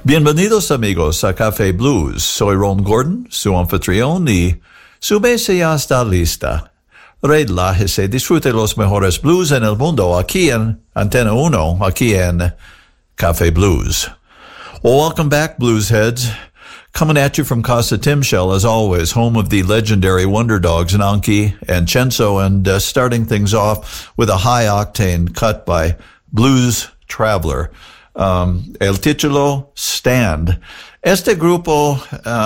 Bienvenidos amigos a Café Blues. Soy Ron Gordon, su anfitrión, y su mesa ya está lista. Relájese, disfrute los mejores blues en el mundo aquí en Antena 1, aquí en Café Blues. Well, welcome back, Bluesheads. Coming at you from Casa Timshel, as always, home of the legendary Wonder Dogs, Nanki and Chenso, and starting things off with a high-octane cut by Blues Traveler. El título, Stand. Este grupo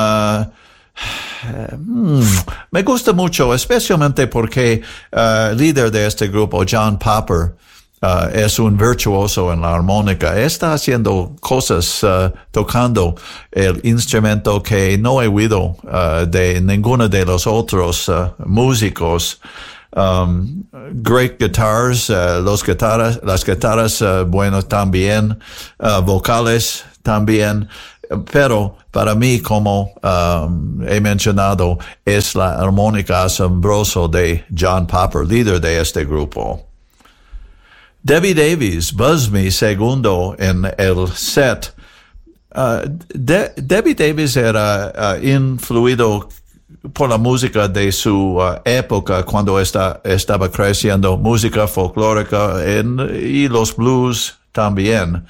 me gusta mucho, especialmente porque líder de este grupo, John Popper, es un virtuoso en la armónica. Está haciendo cosas, tocando el instrumento que no he oído de ninguno de los otros músicos. Great guitars, las guitarras, bueno, también, vocales también, pero para mí, como he mencionado, es la armónica asombrosa de John Popper, líder de este grupo. Debbie Davies, Buzz Me, segundo en el set. Debbie Davies era influido por la música de su época cuando estaba creciendo, música folclórica y los blues también.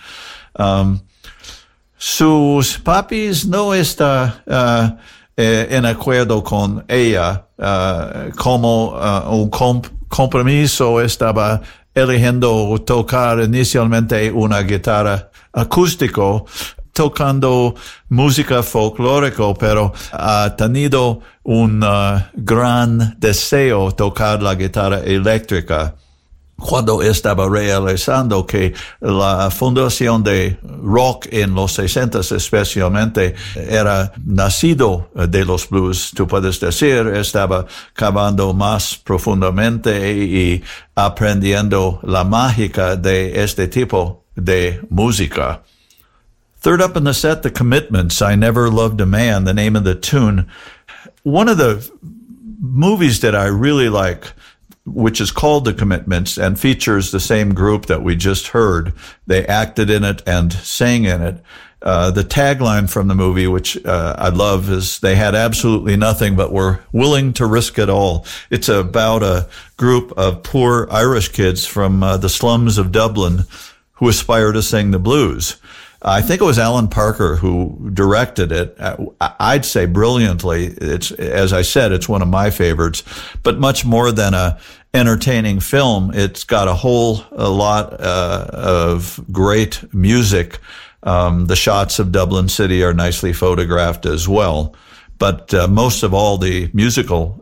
Sus papis no están en acuerdo con ella, como un compromiso estaba eligiendo tocar inicialmente una guitarra acústico, tocando música folclórica, pero ha tenido un gran deseo tocar la guitarra eléctrica cuando estaba realizando que la fundación de rock en los 60 especialmente era nacido de los blues, tú puedes decir, estaba cavando más profundamente y aprendiendo la mágica de este tipo de música. Third up in the set, The Commitments, I Never Loved a Man, the name of the tune. One of the movies that I really like, which is called The Commitments and features the same group that we just heard. They acted in it and sang in it. The tagline from the movie, which I love, is they had absolutely nothing but were willing to risk it all. It's about a group of poor Irish kids from the slums of Dublin who aspire to sing the blues. I think it was Alan Parker who directed it. I'd say brilliantly. It's, as I said, it's one of my favorites, but much more than a entertaining film. It's got a lot of great music. The shots of Dublin City are nicely photographed as well. But most of all, the musical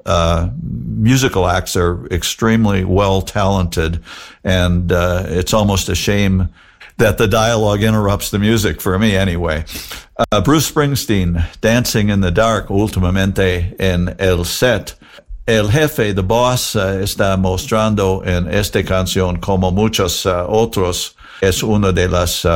acts are extremely well talented, and it's almost a shame that the dialogue interrupts the music, for me anyway. Bruce Springsteen, Dancing in the Dark, últimamente en el set. El jefe, the boss, está mostrando en esta canción, como muchos otros, es una de las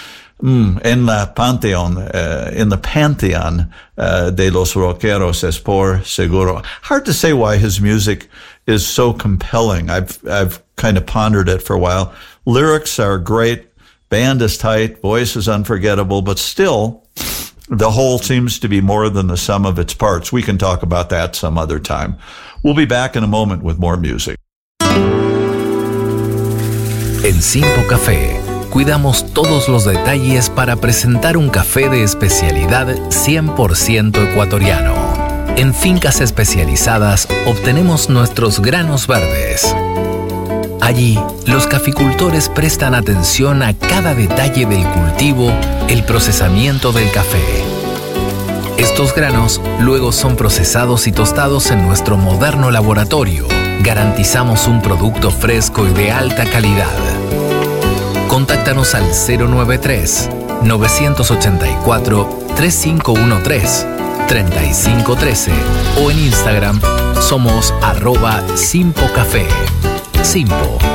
en la panteón, in the pantheon de los rockeros, es por seguro. Hard to say why his music is so compelling. I've kind of pondered it for a while. Lyrics are great. Band is tight, voice is unforgettable, but still, the whole seems to be more than the sum of its parts. We can talk about that some other time. We'll be back in a moment with more music. En Simpo Café, cuidamos todos los detalles para presentar un café de especialidad 100% ecuatoriano. En fincas especializadas obtenemos nuestros granos verdes. Allí, los caficultores prestan atención a cada detalle del cultivo, el procesamiento del café. Estos granos luego son procesados y tostados en nuestro moderno laboratorio. Garantizamos un producto fresco y de alta calidad. Contáctanos al 093-984-3513-3513 o en Instagram somos @simpocafé. Simpo,